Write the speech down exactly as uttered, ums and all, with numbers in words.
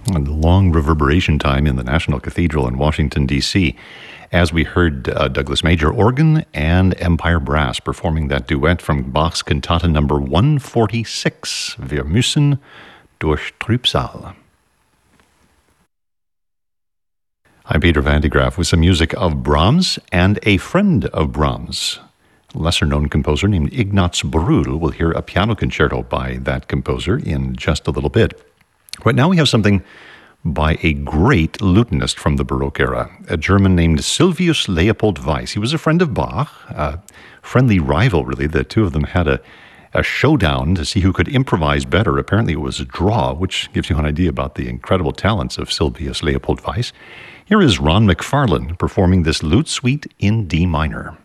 And the long reverberation time in the National Cathedral in Washington, D C, as we heard uh, Douglas Major organ and Empire Brass performing that duet from Bach's Cantata number one forty-six, Wir müssen durch Trübsal. I'm Peter Van de Graaff with some music of Brahms and a friend of Brahms. Lesser-known composer named Ignaz Brühl. We'll hear a piano concerto by that composer in just a little bit. Right now we have something by a great lutenist from the Baroque era, a German named Sylvius Leopold Weiss. He was a friend of Bach, a friendly rival, really. The two of them had a, a showdown to see who could improvise better. Apparently it was a draw, which gives you an idea about the incredible talents of Sylvius Leopold Weiss. Here is Ron McFarlane performing this lute suite in D minor.